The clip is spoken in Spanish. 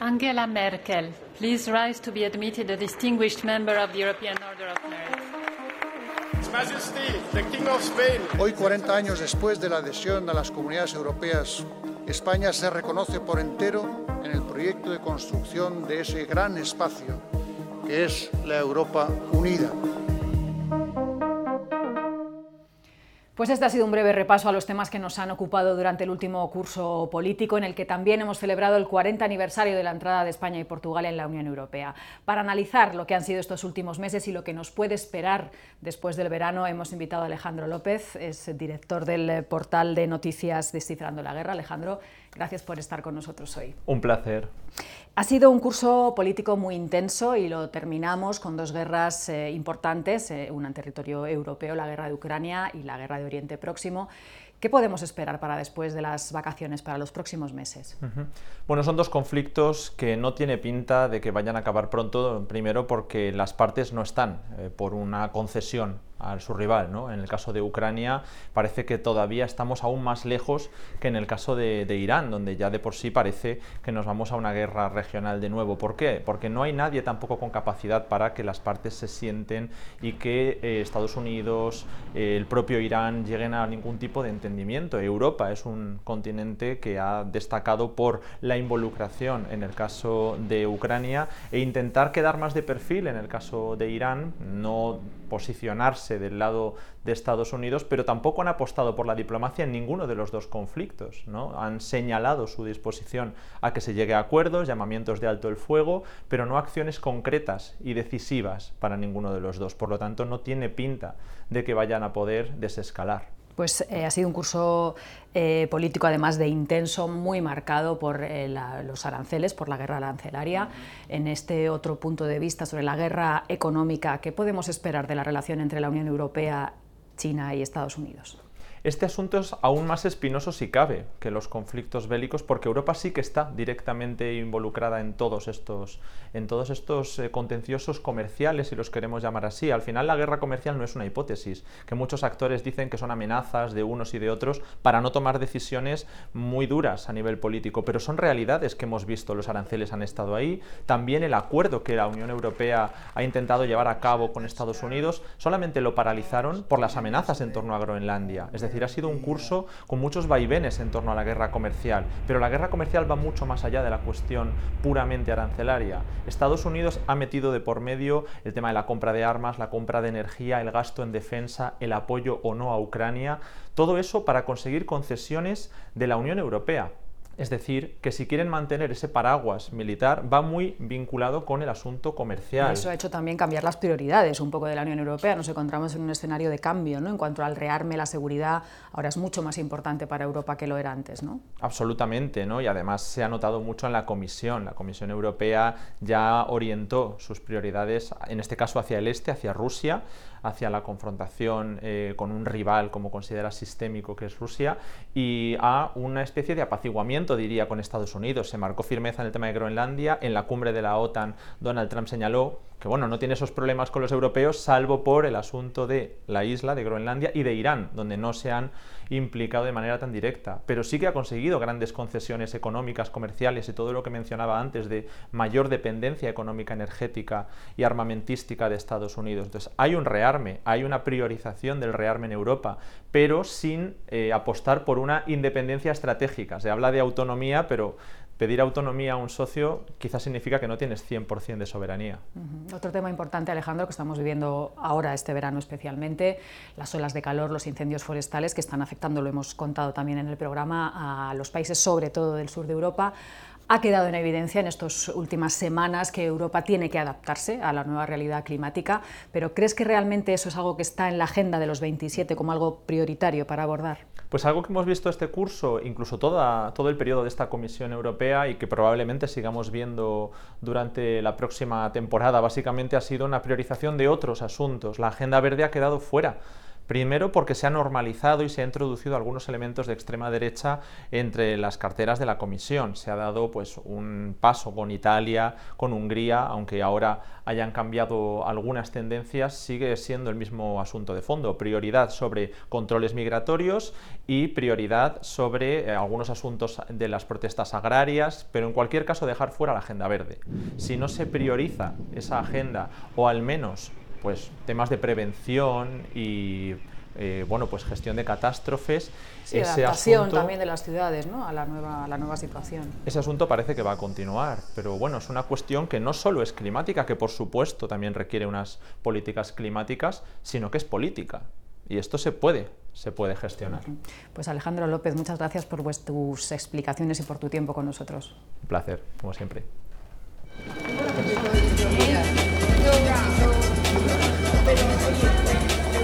Angela Merkel, please rise to be admitted a distinguished member of the European Order of Merit. His Majesty, the King of Spain. Hoy, 40 años después de la adhesión a las comunidades europeas, España se reconoce por entero en el proyecto de construcción de ese gran espacio que es la Europa unida. Pues este ha sido un breve repaso a los temas que nos han ocupado durante el último curso político, en el que también hemos celebrado el 40 aniversario de la entrada de España y Portugal en la Unión Europea. Para analizar lo que han sido estos últimos meses y lo que nos puede esperar después del verano, hemos invitado a Alejandro López, es director del portal de noticias Descifrando la Guerra. Alejandro, gracias por estar con nosotros hoy. Un placer. Ha sido un curso político muy intenso y lo terminamos con dos guerras importantes, una en territorio europeo, la guerra de Ucrania y la guerra de Oriente Próximo. ¿Qué podemos esperar para después de las vacaciones, para los próximos meses? Bueno, son dos conflictos que no tiene pinta de que vayan a acabar pronto, primero porque las partes no están por una concesión a su rival, ¿no? En el caso de Ucrania parece que todavía estamos aún más lejos que en el caso de Irán, donde ya de por sí parece que nos vamos a una guerra regional de nuevo. ¿Por qué? Porque no hay nadie tampoco con capacidad para que las partes se sienten y que Estados Unidos, el propio Irán lleguen a ningún tipo de entendimiento. Europa es un continente que ha destacado por la involucración en el caso de Ucrania e intentar quedar más de perfil en el caso de Irán, no posicionarse del lado de Estados Unidos, pero tampoco han apostado por la diplomacia en ninguno de los dos conflictos, ¿no? Han señalado su disposición a que se llegue a acuerdos, llamamientos de alto el fuego, pero no acciones concretas y decisivas para ninguno de los dos. Por lo tanto, no tiene pinta de que vayan a poder desescalar. Pues ha sido un curso político, además de intenso, muy marcado por los aranceles, por la guerra arancelaria. En este otro punto de vista sobre la guerra económica, ¿qué podemos esperar de la relación entre la Unión Europea, China y Estados Unidos? Este asunto es aún más espinoso si cabe que los conflictos bélicos, porque Europa sí que está directamente involucrada en todos estos contenciosos comerciales, si los queremos llamar así. Al final la guerra comercial no es una hipótesis, que muchos actores dicen que son amenazas de unos y de otros para no tomar decisiones muy duras a nivel político, pero son realidades que hemos visto. Los aranceles han estado ahí, también el acuerdo que la Unión Europea ha intentado llevar a cabo con Estados Unidos solamente lo paralizaron por las amenazas en torno a Groenlandia. Es decir, ha sido un curso con muchos vaivenes en torno a la guerra comercial, pero la guerra comercial va mucho más allá de la cuestión puramente arancelaria. Estados Unidos ha metido de por medio el tema de la compra de armas, la compra de energía, el gasto en defensa, el apoyo o no a Ucrania, todo eso para conseguir concesiones de la Unión Europea. Es decir, que si quieren mantener ese paraguas militar va muy vinculado con el asunto comercial. Eso ha hecho también cambiar las prioridades un poco de la Unión Europea. Nos encontramos en un escenario de cambio, ¿no? En cuanto al rearme, la seguridad ahora es mucho más importante para Europa que lo era antes, ¿no? Absolutamente, ¿no? Y además se ha notado mucho en la Comisión. La Comisión Europea ya orientó sus prioridades, en este caso hacia el este, hacia Rusia, hacia la confrontación con un rival como considera sistémico que es Rusia, y a una especie de apaciguamiento, diría, con Estados Unidos. Se marcó firmeza en el tema de Groenlandia. En la cumbre de la OTAN, Donald Trump señaló que bueno, no tiene esos problemas con los europeos, salvo por el asunto de la isla de Groenlandia y de Irán, donde no se han implicado de manera tan directa, pero sí que ha conseguido grandes concesiones económicas, comerciales y todo lo que mencionaba antes de mayor dependencia económica, energética y armamentística de Estados Unidos. Entonces hay un rearme, hay una priorización del rearme en Europa, pero sin apostar por una independencia estratégica. Se habla de autonomía, pero pedir autonomía a un socio quizás significa que no tienes 100% de soberanía. Otro tema importante, Alejandro, que estamos viviendo ahora este verano especialmente, las olas de calor, los incendios forestales que están afectando, lo hemos contado también en el programa, a los países sobre todo del sur de Europa. Ha quedado en evidencia en estas últimas semanas que Europa tiene que adaptarse a la nueva realidad climática, pero ¿crees que realmente eso es algo que está en la agenda de los 27 como algo prioritario para abordar? Pues algo que hemos visto este curso, incluso todo el periodo de esta Comisión Europea y que probablemente sigamos viendo durante la próxima temporada, básicamente ha sido una priorización de otros asuntos. La agenda verde ha quedado fuera. Primero porque se ha normalizado y se ha introducido algunos elementos de extrema derecha entre las carteras de la Comisión. Se ha dado pues un paso con Italia, con Hungría, aunque ahora hayan cambiado algunas tendencias, sigue siendo el mismo asunto de fondo. Prioridad sobre controles migratorios y prioridad sobre algunos asuntos de las protestas agrarias, pero en cualquier caso dejar fuera la agenda verde. Si no se prioriza esa agenda, o al menos pues temas de prevención y bueno, pues gestión de catástrofes, sí, ese adaptación asunto también de las ciudades, ¿no?, a la nueva situación. Ese asunto parece que va a continuar, pero bueno, es una cuestión que no solo es climática, que por supuesto también requiere unas políticas climáticas, sino que es política. Y esto se puede gestionar. Pues Alejandro López, muchas gracias por tus explicaciones y por tu tiempo con nosotros. Un placer, como siempre.